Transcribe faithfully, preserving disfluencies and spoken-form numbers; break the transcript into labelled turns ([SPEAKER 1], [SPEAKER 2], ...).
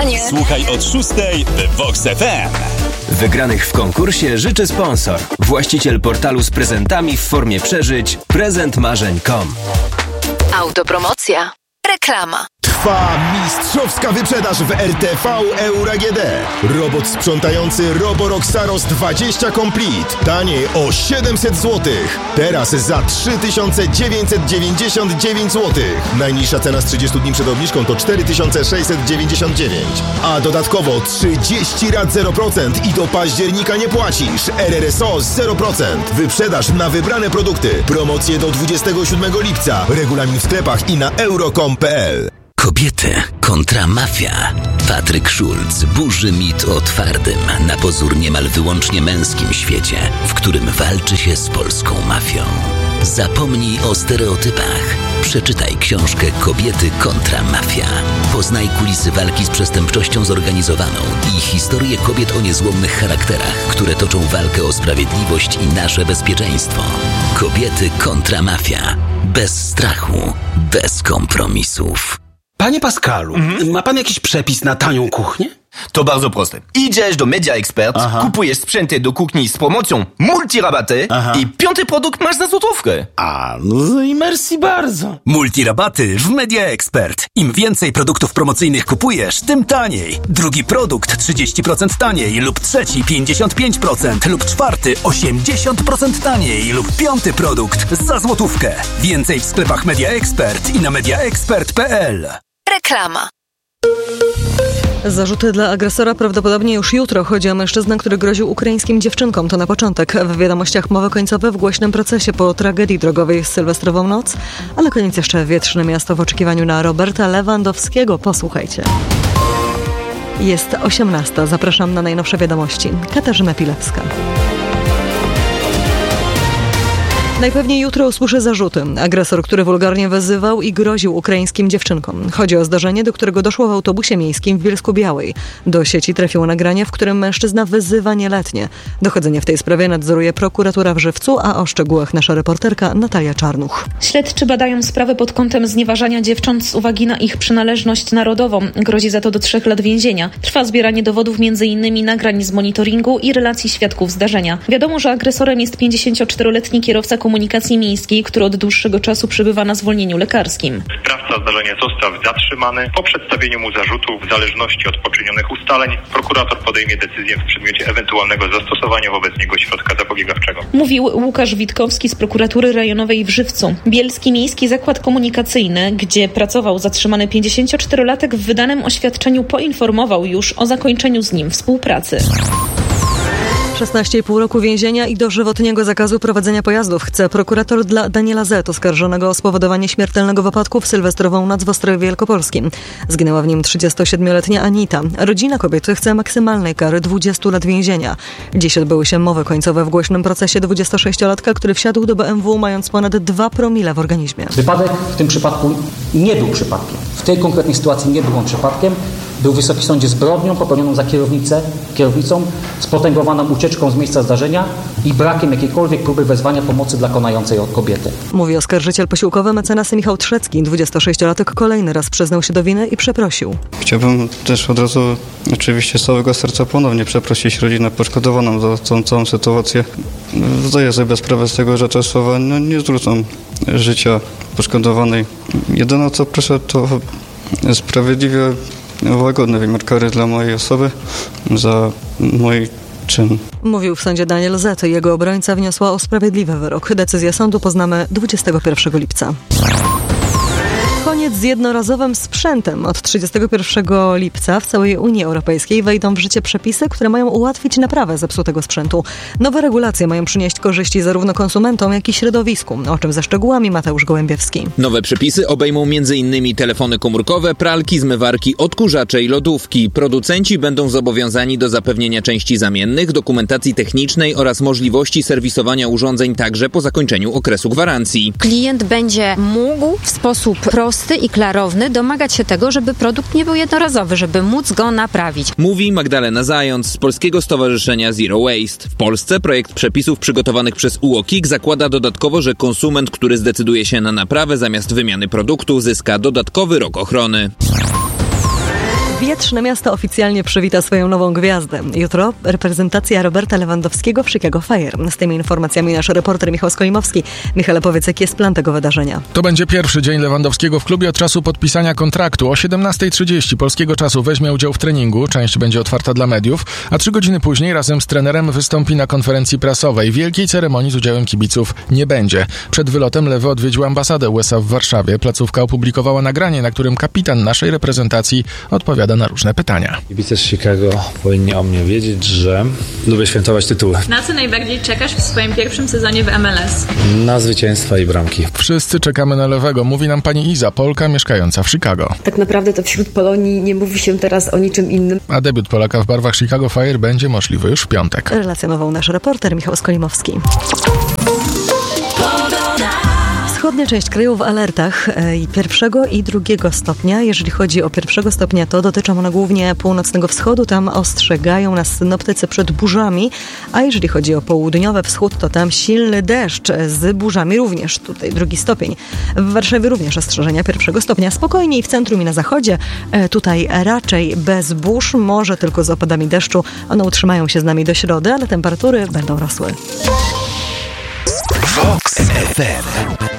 [SPEAKER 1] Wygranie.
[SPEAKER 2] Słuchaj od szóstej w Vox F M.
[SPEAKER 3] Wygranych w konkursie życzy sponsor. Właściciel portalu z prezentami w formie przeżyć prezent marzeń kropka com.
[SPEAKER 1] Autopromocja. Reklama.
[SPEAKER 4] Trwa mistrzowska wyprzedaż w R T V Euro A G D. Robot sprzątający Roborock Saros dwadzieścia Complete. Taniej o siedemset złotych. Teraz za trzy tysiące dziewięćset dziewięćdziesiąt dziewięć złotych. Najniższa cena z trzydziestu dni przed obniżką to cztery tysiące sześćset dziewięćdziesiąt dziewięć. A dodatkowo trzydzieści rat zero procent i do października nie płacisz. R R S O zero procent. Wyprzedaż na wybrane produkty. Promocje do dwudziestego siódmego lipca. Regulamin w sklepach i na euro kropka com kropka p l.
[SPEAKER 5] Kobiety kontra mafia. Patryk Schulz burzy mit o twardym, na pozór niemal wyłącznie męskim świecie, w którym walczy się z polską mafią. Zapomnij o stereotypach. Przeczytaj książkę Kobiety kontra mafia. Poznaj kulisy walki z przestępczością zorganizowaną i historię kobiet o niezłomnych charakterach, które toczą walkę o sprawiedliwość i nasze bezpieczeństwo. Kobiety kontra mafia. Bez strachu, bez kompromisów.
[SPEAKER 6] Panie Pascalu, mhm. ma pan jakiś przepis na tanią kuchnię?
[SPEAKER 7] To bardzo proste. Idziesz do Media Expert, Aha. kupujesz sprzęty do kuchni z promocją multirabaty Aha. i piąty produkt masz za złotówkę.
[SPEAKER 6] A, no i merci bardzo.
[SPEAKER 8] Multirabaty w Media Expert. Im więcej produktów promocyjnych kupujesz, tym taniej. Drugi produkt trzydzieści procent taniej lub trzeci pięćdziesiąt pięć procent lub czwarty osiemdziesiąt procent taniej lub piąty produkt za złotówkę. Więcej w sklepach Media Expert i na media expert kropka p l.
[SPEAKER 1] Reklama.
[SPEAKER 9] Zarzuty dla agresora prawdopodobnie już jutro. Chodzi o mężczyznę, który groził ukraińskim dziewczynkom. To na początek. W wiadomościach mowy końcowe w głośnym procesie po tragedii drogowej w sylwestrową noc. A na koniec jeszcze wietrzne miasto w oczekiwaniu na Roberta Lewandowskiego. Posłuchajcie. Jest osiemnasta. Zapraszam na najnowsze wiadomości. Katarzyna Pilewska. Najpewniej jutro usłyszę zarzuty. Agresor, który wulgarnie wyzywał i groził ukraińskim dziewczynkom. Chodzi o zdarzenie, do którego doszło w autobusie miejskim w Bielsku-Białej. Do sieci trafiło nagranie, w którym mężczyzna wyzywa nieletnie. Dochodzenie w tej sprawie nadzoruje prokuratura w Żywcu, a o szczegółach nasza reporterka Natalia Czarnuch.
[SPEAKER 10] Śledczy badają sprawę pod kątem znieważania dziewcząt z uwagi na ich przynależność narodową. Grozi za to do trzech lat więzienia. Trwa zbieranie dowodów między innymi nagrań z monitoringu i relacji świadków zdarzenia. Wiadomo, że agresorem jest pięćdziesięcioczteroletni kierowca komunikacji miejskiej, który od dłuższego czasu przebywa na zwolnieniu lekarskim.
[SPEAKER 11] Sprawca zdarzenia został zatrzymany. Po przedstawieniu mu zarzutów w zależności od poczynionych ustaleń prokurator podejmie decyzję w przedmiocie ewentualnego zastosowania wobec niego środka zapobiegawczego.
[SPEAKER 10] Mówił Łukasz Witkowski z prokuratury rejonowej w Żywcu. Bielski Miejski Zakład Komunikacyjny, gdzie pracował zatrzymany pięćdziesięcioczterolatek, w wydanym oświadczeniu poinformował już o zakończeniu z nim współpracy.
[SPEAKER 9] szesnaście i pół roku więzienia i dożywotniego zakazu prowadzenia pojazdów chce prokurator dla Daniela Z., oskarżonego o spowodowanie śmiertelnego wypadku w sylwestrową noc w Ostrowie Wielkopolskim. Zginęła w nim trzydziestosiedmioletnia Anita. Rodzina kobiety chce maksymalnej kary dwudziestu lat więzienia. Dziś odbyły się mowy końcowe w głośnym procesie dwudziestosześciolatka, który wsiadł do B M W mając ponad dwa promile w organizmie.
[SPEAKER 12] Wypadek w tym przypadku nie był przypadkiem. W tej konkretnej sytuacji nie był on przypadkiem. Był w Wysokim Sądzie zbrodnią popełnioną za kierownicę, kierownicą, spotęgowaną ucieczką z miejsca zdarzenia i brakiem jakiejkolwiek próby wezwania pomocy dla konającej od kobiety.
[SPEAKER 9] Mówi oskarżyciel posiłkowy mecenas Michał Trzecki. dwudziestosześciolatek kolejny raz przyznał się do winy i przeprosił.
[SPEAKER 13] Chciałbym też od razu oczywiście z całego serca ponownie przeprosić rodzinę poszkodowaną za tą całą sytuację. Zdaję sobie sprawę z tego, że te słowa no, nie zwrócą życia poszkodowanej. Jedyne co proszę to sprawiedliwie łagodny wymiar kary dla mojej osoby za mój czyn.
[SPEAKER 9] Mówił w sądzie Daniel Z. Jego obrońca wniosła o sprawiedliwy wyrok. Decyzję sądu poznamy dwudziestego pierwszego lipca. Koniec z jednorazowym sprzętem. Od trzydziestego pierwszego lipca w całej Unii Europejskiej wejdą w życie przepisy, które mają ułatwić naprawę zepsutego sprzętu. Nowe regulacje mają przynieść korzyści zarówno konsumentom, jak i środowisku. O czym ze szczegółami Mateusz Gołębiewski.
[SPEAKER 14] Nowe przepisy obejmą m.in. telefony komórkowe, pralki, zmywarki, odkurzacze i lodówki. Producenci będą zobowiązani do zapewnienia części zamiennych, dokumentacji technicznej oraz możliwości serwisowania urządzeń także po zakończeniu okresu gwarancji.
[SPEAKER 15] Klient będzie mógł w sposób prosty i klarowny domagać się tego, żeby produkt nie był jednorazowy, żeby móc go naprawić.
[SPEAKER 14] Mówi Magdalena Zając z Polskiego Stowarzyszenia Zero Waste. W Polsce projekt przepisów przygotowanych przez U O K I K zakłada dodatkowo, że konsument, który zdecyduje się na naprawę zamiast wymiany produktu, zyska dodatkowy rok ochrony.
[SPEAKER 9] Wietrzne miasto oficjalnie przywita swoją nową gwiazdę. Jutro reprezentacja Roberta Lewandowskiego w Chicago Fire. Z tymi informacjami nasz reporter Michał Skolimowski. Michale, powiedz, jaki jest plan tego wydarzenia?
[SPEAKER 16] To będzie pierwszy dzień Lewandowskiego w klubie od czasu podpisania kontraktu. O siedemnasta trzydzieści polskiego czasu weźmie udział w treningu. Część będzie otwarta dla mediów, a trzy godziny później razem z trenerem wystąpi na konferencji prasowej. Wielkiej ceremonii z udziałem kibiców nie będzie. Przed wylotem Lewy odwiedził ambasadę U S A w Warszawie. Placówka opublikowała nagranie, na którym kapitan naszej reprezentacji odpowiada na różne pytania.
[SPEAKER 17] Kibice z Chicago powinni o mnie wiedzieć, że lubię świętować tytuły.
[SPEAKER 18] Na co najbardziej czekasz w swoim pierwszym sezonie w M L S?
[SPEAKER 17] Na zwycięstwa i bramki.
[SPEAKER 16] Wszyscy czekamy na Lewego, mówi nam pani Iza, Polka mieszkająca w Chicago.
[SPEAKER 19] Tak naprawdę to wśród Polonii nie mówi się teraz o niczym innym.
[SPEAKER 16] A debiut Polaka w barwach Chicago Fire będzie możliwy już w piątek.
[SPEAKER 9] Relacjonował nasz reporter Michał Skolimowski. Wschodnia część kraju w alertach i pierwszego i drugiego stopnia. Jeżeli chodzi o pierwszego stopnia, to dotyczą one głównie północnego wschodu. Tam ostrzegają nas synoptycy przed burzami. A jeżeli chodzi o południowy wschód, to tam silny deszcz z burzami również. Tutaj drugi stopień. W Warszawie również ostrzeżenia pierwszego stopnia. Spokojniej w centrum i na zachodzie. Tutaj raczej bez burz, może tylko z opadami deszczu. One utrzymają się z nami do środy, ale temperatury będą rosły.
[SPEAKER 3] Vox F M.